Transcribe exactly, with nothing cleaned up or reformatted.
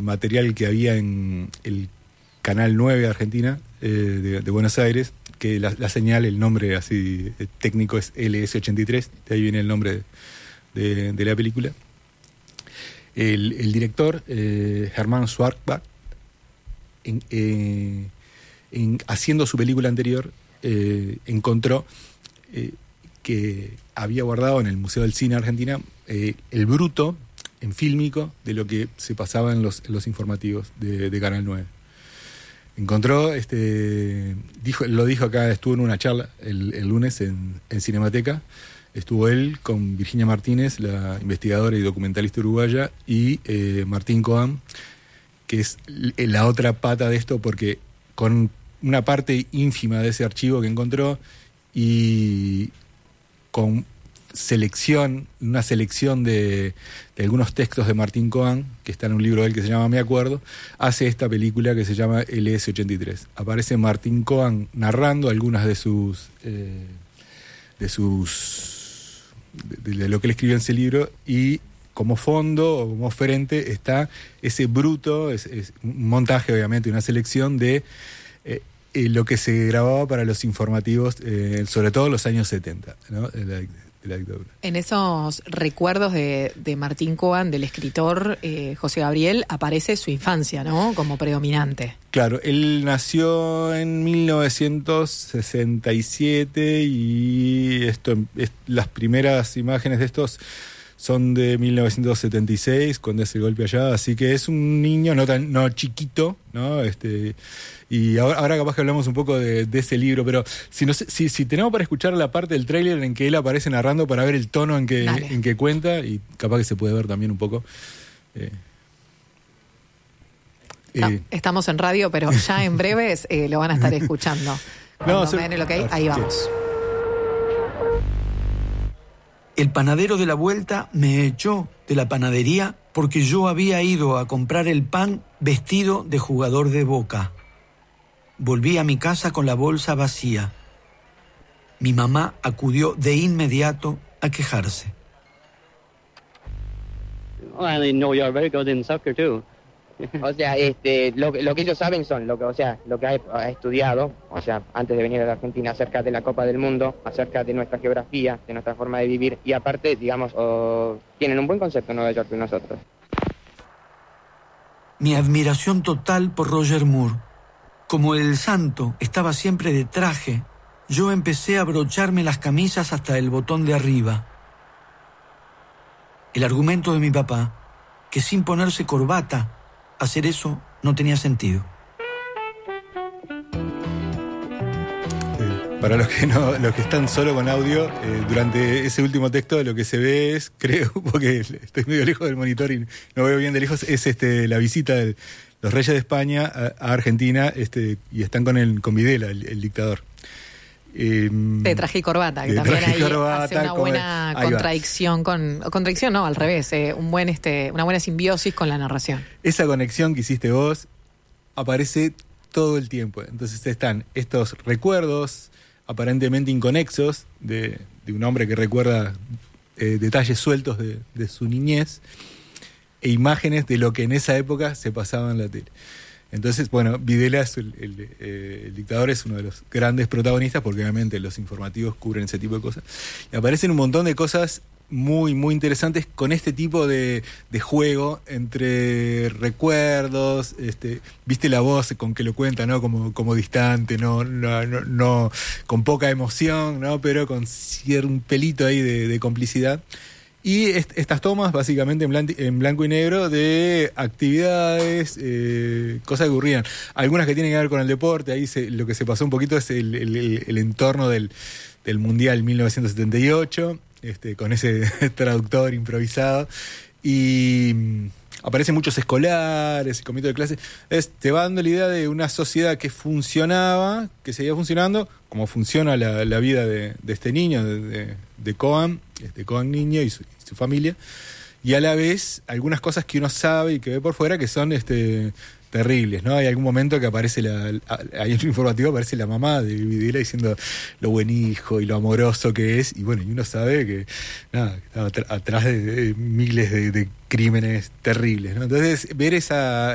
material que había en el Canal nueve de Argentina, eh, de, de Buenos Aires, que la, la señal, el nombre así eh, técnico es L S ochenta y tres, de ahí viene el nombre de, de, de la película. El, el director, eh, Hermann Schwartzbach, en, eh, en, haciendo su película anterior, eh, encontró eh, que había guardado en el Museo del Cine de Argentina eh, el bruto en fílmico de lo que se pasaba en los, en los informativos de, de Canal nueve. Encontró, este, dijo, lo dijo acá, estuvo en una charla el, el lunes en, en Cinemateca. Estuvo él con Virginia Martínez, la investigadora y documentalista uruguaya, y eh, Martín Coan, que es la otra pata de esto, porque con una parte ínfima de ese archivo que encontró y con selección, una selección de, de algunos textos de Martín Coan, que está en un libro de él que se llama Me Acuerdo, hace esta película que se llama L S ochenta y tres. Aparece Martín Coan narrando algunas de sus eh, de sus de, de lo que él escribió en ese libro, y como fondo o como oferente está ese bruto, es, es un montaje obviamente, una selección de eh, eh, lo que se grababa para los informativos, eh, sobre todo en los años setenta, ¿no? La, la dictadura. En esos recuerdos de, de Martín Coan, del escritor eh, José Gabriel, aparece su infancia, ¿no? Como predominante. Claro, él nació en mil novecientos sesenta y siete y esto, es, las primeras imágenes de estos son de mil novecientos setenta y seis, cuando es el golpe allá, así que es un niño no tan no chiquito, ¿no? Este, y ahora, ahora capaz que hablamos un poco de, de ese libro, pero si, no sé, si si tenemos para escuchar la parte del tráiler en que él aparece narrando, para ver el tono en que, en que cuenta, y capaz que se puede ver también un poco. Eh, no, eh, estamos en radio, pero ya en breves eh, lo van a estar escuchando. Cuando no, me den el okay, ahí vamos. El panadero de la vuelta me echó de la panadería porque yo había ido a comprar el pan vestido de jugador de Boca. Volví a mi casa con la bolsa vacía. Mi mamá acudió de inmediato a quejarse. I didn't know you are very good in soccer too. O sea, este, lo, lo que ellos saben son lo que, o sea, lo que ha, ha estudiado, o sea, antes de venir a la Argentina, acerca de la Copa del Mundo, acerca de nuestra geografía, de nuestra forma de vivir, y aparte, digamos, oh, tienen un buen concepto en Nueva York de nosotros. Mi admiración total por Roger Moore. Como el santo estaba siempre de traje, yo empecé a abrocharme las camisas hasta el botón de arriba. El argumento de mi papá, que sin ponerse corbata, hacer eso no tenía sentido. Eh, para los que no, los que están solo con audio, eh, durante ese último texto lo que se ve es, creo, porque estoy medio lejos del monitor y no veo bien de lejos, es este la visita de los reyes de España a, a Argentina, este, y están con el con Videla, el, el dictador. Eh, de traje y corbata, que también ahí corbata, hace una buena contradicción con contradicción no, al revés, eh, un buen este una buena simbiosis con la narración. Esa conexión que hiciste vos aparece todo el tiempo. Entonces están estos recuerdos aparentemente inconexos de, de un hombre que recuerda eh, detalles sueltos de, de su niñez e imágenes de lo que en esa época se pasaba en la tele. Entonces, bueno, Videla, es el, el, eh, el dictador, es uno de los grandes protagonistas, porque obviamente los informativos cubren ese tipo de cosas. Y aparecen un montón de cosas muy, muy interesantes con este tipo de, de juego entre recuerdos, este, viste la voz con que lo cuenta, ¿no? Como, como distante, no, no, no, no, con poca emoción, ¿no? Pero con cierto un pelito ahí de, de complicidad. Y est- estas tomas, básicamente en, blan- en blanco y negro, de actividades, eh, cosas que ocurrían. Algunas que tienen que ver con el deporte, ahí se, lo que se pasó un poquito es el, el, el, el entorno del, del Mundial mil novecientos setenta y ocho, este, con ese traductor improvisado. Y mm, aparecen muchos escolares, comités de clase. Es, te va dando la idea de una sociedad que funcionaba, que seguía funcionando, como funciona la, la vida de, de este niño, de, de, de Coan, este Coan niño y su, y su familia, y a la vez algunas cosas que uno sabe y que ve por fuera que son este terribles, ¿no? Hay algún momento que aparece la, hay un informativo, aparece la mamá de Videla diciendo lo buen hijo y lo amoroso que es, y bueno, y uno sabe que nada, que estaba atrás de, de miles de, de crímenes terribles, ¿no? Entonces ver esa